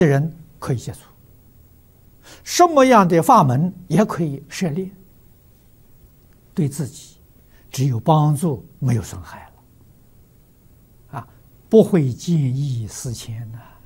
人可以接触，什么样的法门也可以涉猎，对自己只有帮助，没有损害了，不会见异思迁呐。